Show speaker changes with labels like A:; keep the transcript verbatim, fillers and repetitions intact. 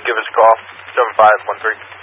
A: give us a call, seven five one three.